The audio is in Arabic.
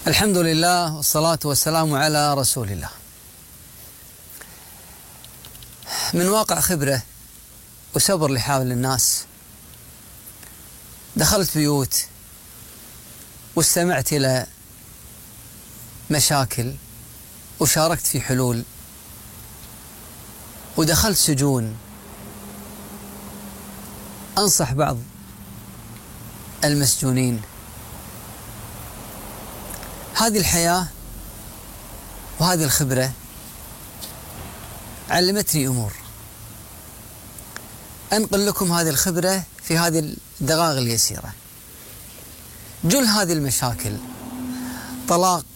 الحمد لله والصلاة والسلام على رسول الله. من واقع خبرة وصبر لحال الناس دخلت بيوت واستمعت إلى مشاكل وشاركت في حلول، ودخلت سجون أنصح بعض المسجونين. هذه الحياة وهذه الخبرة علمتني أمور، أنقل لكم هذه الخبرة في هذه الدقائق اليسيرة. جل هذه المشاكل طلاق